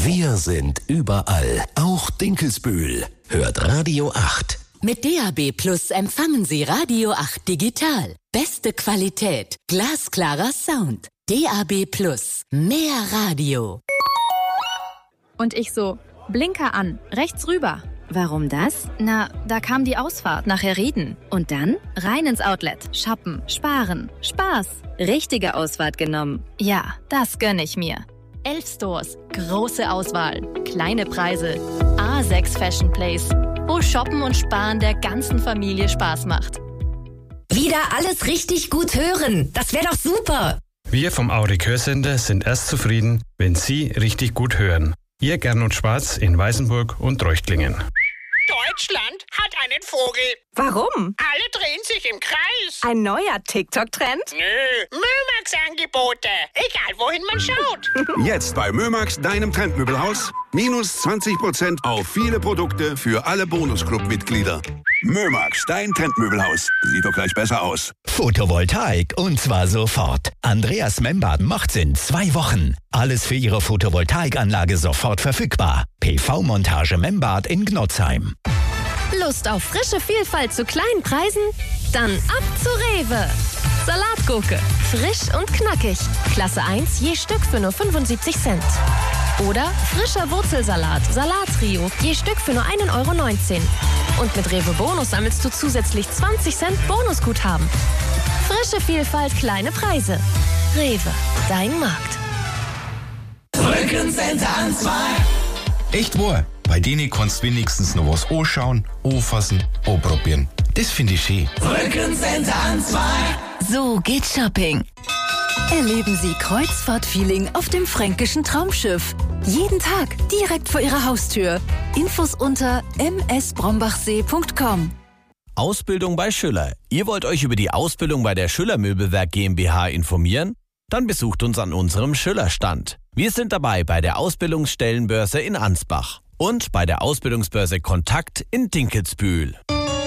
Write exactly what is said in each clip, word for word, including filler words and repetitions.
Wir sind überall, auch Dinkelsbühl. Hört Radio acht. Mit D A B Plus empfangen Sie Radio acht digital. Beste Qualität, glasklarer Sound. D A B Plus, mehr Radio. Und ich so, Blinker an, rechts rüber. Warum das? Na, da kam die Ausfahrt, nachher reden. Und dann? Rein ins Outlet, shoppen, sparen, Spaß. Richtige Ausfahrt genommen. Ja, das gönn ich mir. Elf Stores, große Auswahl, kleine Preise. A sechs Fashion Place, wo Shoppen und Sparen der ganzen Familie Spaß macht. Wieder alles richtig gut hören. Das wäre doch super. Wir vom Aurik Hörsender sind erst zufrieden, wenn Sie richtig gut hören. Ihr Gernot Schwarz in Weißenburg und Treuchtlingen. Deutschland hat einen Vogel. Warum? Alle drehen sich im Kreis. Ein neuer TikTok-Trend? Nö, Mömax-Angebote. Egal, wohin man schaut. Jetzt bei Mömax, deinem Trendmöbelhaus. Minus zwanzig Prozent auf viele Produkte für alle Bonusclub-Mitglieder. Mömax, dein Trendmöbelhaus. Sieht doch gleich besser aus. Photovoltaik und zwar sofort. Andreas Membart macht's in zwei Wochen. Alles für Ihre Photovoltaikanlage sofort verfügbar. P V-Montage Membart in Gnotzheim. Lust auf frische Vielfalt zu kleinen Preisen? Dann ab zu Rewe. Salatgurke, frisch und knackig. Klasse eins je Stück für nur fünfundsiebzig Cent. Oder frischer Wurzelsalat, Salattrio, je Stück für nur ein Euro neunzehn. Und mit Rewe Bonus sammelst du zusätzlich zwanzig Cent Bonusguthaben. Frische Vielfalt, kleine Preise. Rewe, dein Markt. Rückencenter an zwei. Echt wahr, bei denen kannst du wenigstens noch was anschauen, anfassen, anprobieren. Das finde ich schön. Rückencenter an zwei. So geht Shopping. Erleben Sie Kreuzfahrt-Feeling auf dem fränkischen Traumschiff. Jeden Tag direkt vor Ihrer Haustür. Infos unter m s brombachsee punkt com. Ausbildung bei Schüller. Ihr wollt euch über die Ausbildung bei der Schüller Möbelwerk GmbH informieren? Dann besucht uns an unserem Schüller-Stand. Wir sind dabei bei der Ausbildungsstellenbörse in Ansbach und bei der Ausbildungsbörse Kontakt in Dinkelsbühl.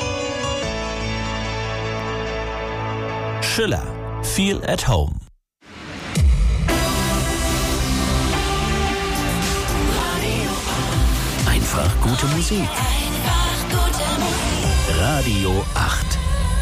Schüller. Feel at home. Einfach gute Musik. Radio acht.